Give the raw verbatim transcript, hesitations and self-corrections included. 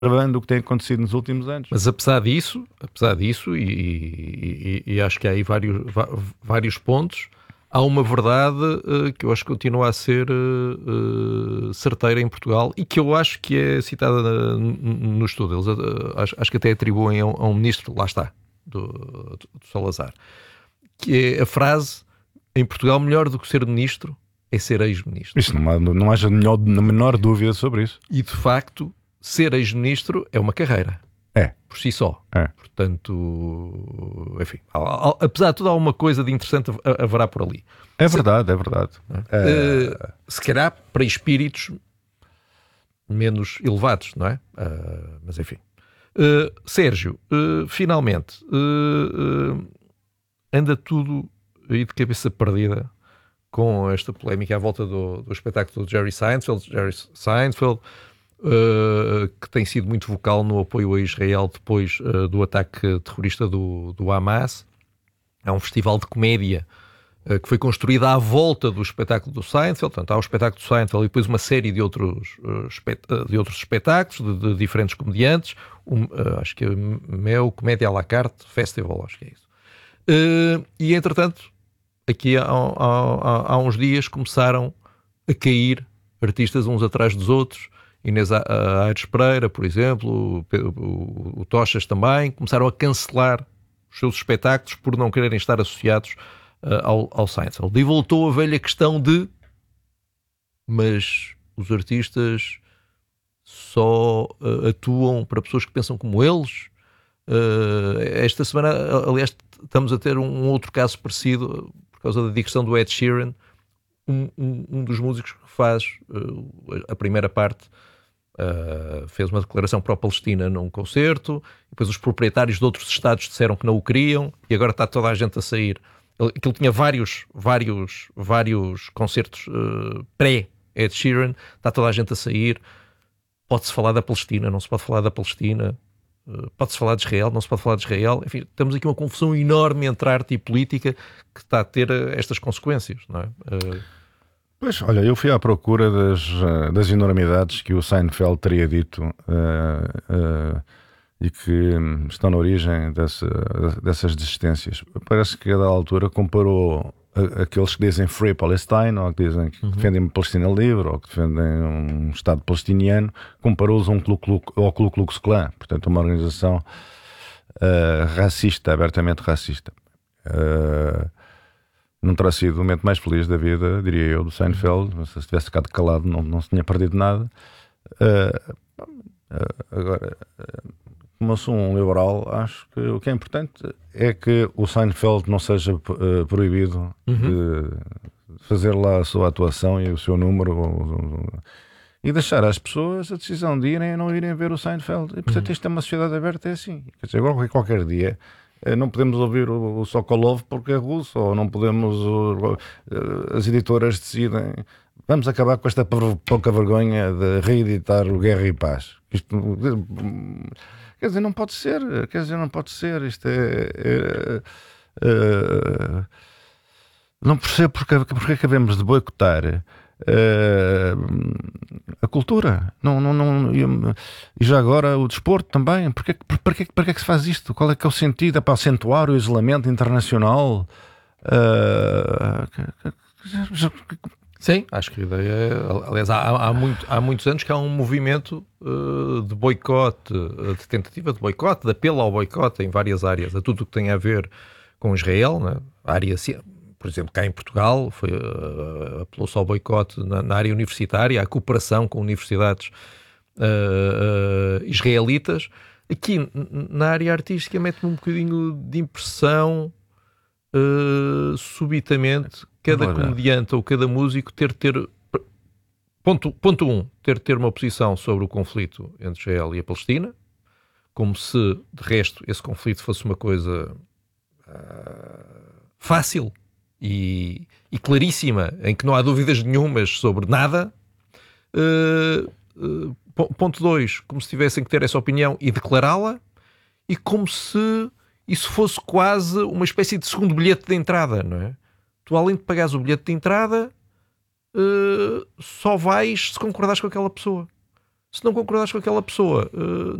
agravando o que tem acontecido nos últimos anos. Mas apesar disso, apesar disso e, e, e acho que há aí vários, vários pontos, há uma verdade uh, que eu acho que continua a ser uh, certeira em Portugal e que eu acho que é citada no, no estudo. Eles uh, acho, acho que até atribuem a um, a um ministro, lá está, do, do Salazar, que é a frase: em Portugal melhor do que ser ministro é ser ex-ministro. Isso não há, não haja melhor, a menor dúvida sobre isso. E de facto, ser ex-ministro é uma carreira. É. Por si só. É. Portanto, enfim, apesar de tudo, há uma coisa de interessante haverá por ali. É verdade, se, é verdade. É. Uh, se calhar para espíritos menos elevados, não é? Uh, mas enfim. Uh, Sérgio, uh, finalmente, uh, uh, anda tudo aí de cabeça perdida com esta polémica à volta do, do espetáculo do Jerry Seinfeld. Jerry Seinfeld, Uh, que tem sido muito vocal no apoio a Israel depois uh, do ataque terrorista do, do Hamas. É um festival de comédia uh, que foi construído à volta do espetáculo do Seinfeld. Portanto, há o espetáculo do Seinfeld e depois uma série de outros, uh, espet- de outros espetáculos de, de diferentes comediantes. Um, uh, acho que é Mel Comédia à la carte Festival, acho que é isso. Uh, e entretanto, aqui há, há, há, há uns dias começaram a cair artistas uns atrás dos outros. Inês Aires Pereira, por exemplo, o, o, o Tochas também, começaram a cancelar os seus espetáculos por não quererem estar associados uh, ao, ao Seinfeld. E voltou a velha questão de: mas os artistas só uh, atuam para pessoas que pensam como eles? Uh, esta semana, aliás, estamos a ter um outro caso parecido por causa da digressão do Ed Sheeran, um, um, um dos músicos que faz uh, a primeira parte. Uh, fez uma declaração pró-Palestina num concerto, depois os proprietários de outros estados disseram que não o queriam e agora está toda a gente a sair. Ele, aquilo tinha vários, vários, vários concertos uh, pré-Ed Sheeran, está toda a gente a sair. Pode-se falar da Palestina, não se pode falar da Palestina, uh, pode-se falar de Israel, não se pode falar de Israel. Enfim, temos aqui uma confusão enorme entre arte e política que está a ter uh, estas consequências, não é? Uh, Pois, olha, eu fui à procura das, das enormidades que o Seinfeld teria dito uh, uh, e que estão na origem dessa, dessas desistências. Parece que a da altura comparou a, aqueles que dizem Free Palestine, ou que dizem que uhum. defendem uma Palestina livre, ou que defendem um Estado palestiniano, comparou-os a um Ku Klux, ao Ku Klux Klan, portanto uma organização uh, racista, abertamente racista. Uh, Não terá sido o momento mais feliz da vida, diria eu, do Seinfeld. Se tivesse ficado calado, não, não se tinha perdido nada. Uh, uh, agora, uh, como eu sou um liberal, acho que o que é importante é que o Seinfeld não seja uh, proibido uhum. de fazer lá a sua atuação e o seu número, ou, ou, e deixar às pessoas a decisão de irem ou não irem ver o Seinfeld. E, portanto, uhum. isto é uma sociedade aberta, é assim. Quer dizer, agora, qualquer dia. Não podemos ouvir o, o Sokolov porque é russo, ou não podemos. O, as editoras decidem. Vamos acabar com esta pouca vergonha de reeditar o Guerra e Paz. Isto, quer dizer, não pode ser. Quer dizer, não pode ser. Isto é. é, é não percebo porque, porque acabamos de boicotar. Uh, a cultura não, não, não, e já agora o desporto também. Porque, para, que, para que é que se faz isto? Qual é que é o sentido? É para acentuar o isolamento internacional? Uh, Sim, acho que a ideia é, aliás, há, há, muito, há muitos anos que há um movimento uh, de boicote, de tentativa de boicote, de apelo ao boicote em várias áreas, a tudo o que tem a ver com Israel, né? A área, por exemplo, cá em Portugal, foi, uh, apelou-se ao boicote na, na área universitária, à cooperação com universidades uh, uh, israelitas. Aqui, na área artística, mete-me um bocadinho de impressão, uh, subitamente, cada Olha. comediante ou cada músico ter ter... Ponto, ponto um, ter ter uma posição sobre o conflito entre Israel e a Palestina, como se, de resto, esse conflito fosse uma coisa uh, fácil, E, e claríssima, em que não há dúvidas nenhumas sobre nada. Uh, uh, ponto dois, como se tivessem que ter essa opinião e declará-la, e como se isso fosse quase uma espécie de segundo bilhete de entrada, não é? Tu, além de pagares o bilhete de entrada, uh, só vais se concordares com aquela pessoa. Se não concordares com aquela pessoa,